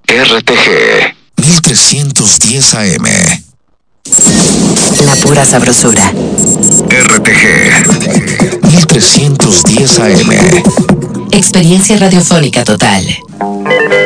RTG 1310 AM. La pura sabrosura. RTG 1310 AM. Experiencia radiofónica total.